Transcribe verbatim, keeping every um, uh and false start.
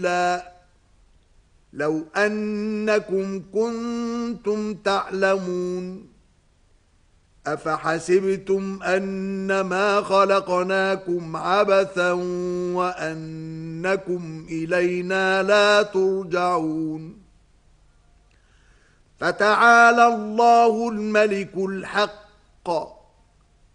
لا لو أنكم كنتم تعلمون أفحسبتم أنما خلقناكم عبثا وأنكم إلينا لا ترجعون فتعالى الله الملك الحق